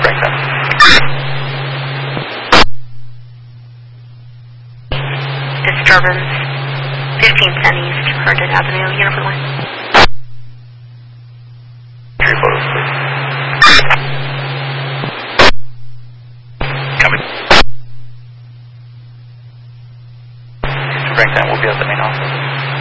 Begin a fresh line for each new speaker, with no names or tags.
Disturbance, 15th and East, Herndon Avenue, Uniform 1.
3 photos, please. Coming. Frank, we'll be at the main office.